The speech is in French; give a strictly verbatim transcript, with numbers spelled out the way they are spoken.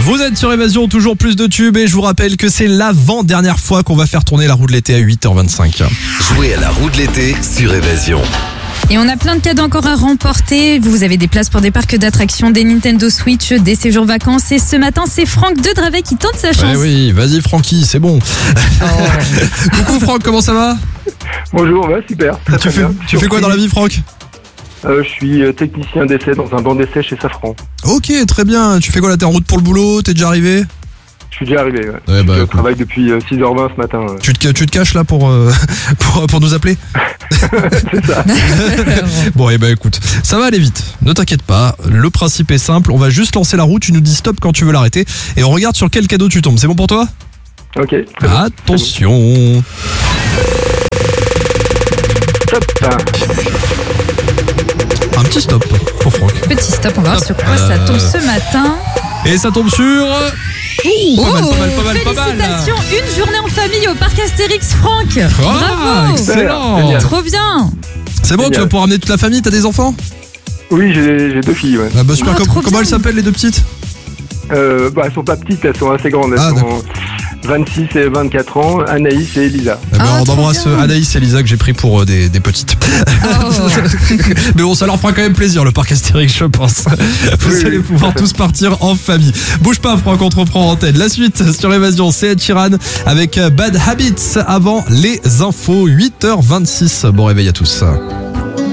Vous êtes sur Évasion, toujours plus de tubes et je vous rappelle que c'est l'avant-dernière fois qu'on va faire tourner la roue de l'été à huit heures vingt-cinq. Jouez à la roue de l'été sur Évasion. Et on a plein de cadeaux encore à remporter. Vous avez des places pour des parcs d'attractions, des Nintendo Switch, des séjours vacances. Et ce matin, c'est Franck de Dravet qui tente sa chance. Ouais, oui, vas-y Francky, c'est bon. Oh. Coucou Franck, comment ça va? Bonjour, ouais, super. Très, Tu très fais, bien. tu fais quoi dans la vie Franck? euh, Je suis euh, technicien d'essai dans un banc d'essai chez Safran. Ok, très bien. Tu fais quoi là? T'es en route pour le boulot? T'es déjà arrivé? Je suis déjà arrivé. Ouais. Ouais, bah, je cool. travaille depuis euh, six heures vingt ce matin. euh. Tu te, tu te caches là pour, euh, pour, pour nous appeler? C'est ça. Bon, et eh ben écoute, ça va aller vite. Ne t'inquiète pas. Le principe est simple. On va juste lancer la roue. Tu nous dis stop quand tu veux l'arrêter. Et on regarde sur quel cadeau tu tombes. C'est bon pour toi? Ok. Très bien. Attention. Top. Un petit stop pour Franck. Petit stop, on va voir sur quoi ça tombe ce matin. Et ça tombe sur... Oh, pas mal, pas mal, pas mal, pas mal. félicitations, une journée en famille au parc Astérix, Franck. Ah, Bravo. excellent. Génial. Trop bien. C'est bon, tu vas pouvoir amener toute la famille. T'as des enfants? Oui, j'ai j'ai deux filles. Ouais. Ah bah super. Ah, Com- trop comment bien. elles s'appellent les deux petites? Euh, bah, elles sont pas petites, elles sont assez grandes. Elles Ah, sont d'accord. vingt-six et vingt-quatre ans. Anaïs et Elisa. Eh ben, Ah, on trop embrasse bien. Anaïs et Lisa que j'ai pris pour euh, des, des petites. Oh. Mais bon, ça leur fera quand même plaisir le parc Astérix, je pense. Vous Oui, allez oui, pouvoir tout à fait. tous partir en famille. Bouge pas, Franck, on te reprend en tête. La suite sur Évasion, c'est Ed Sheeran avec Bad Habits avant les infos. huit heures vingt-six. Bon réveil à tous.